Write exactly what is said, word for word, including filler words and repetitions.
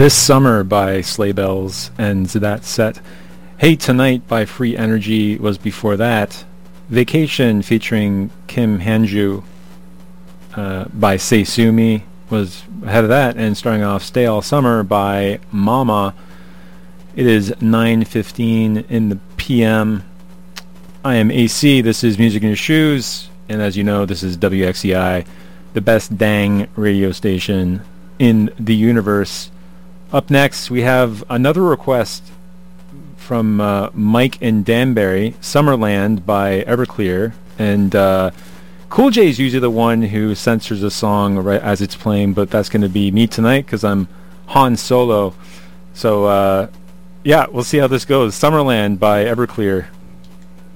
This Summer by Sleigh Bells ends that set. Hey Tonight by Free Energy was before that. Vacation featuring Kim Hanju uh, by Seisumi was ahead of that, and starting off Stay All Summer by Mama. It is nine fifteen in the P M. I am A C, this is Music in Your Shoes, and as you know, this is W X E I, the best dang radio station in the universe. Up next, we have another request from uh, Mike and Danbury, Summerland by Everclear, and uh, Cool J is usually the one who censors a song right as it's playing, but that's going to be me tonight because I'm Han Solo. So, uh, yeah, we'll see how this goes. Summerland by Everclear.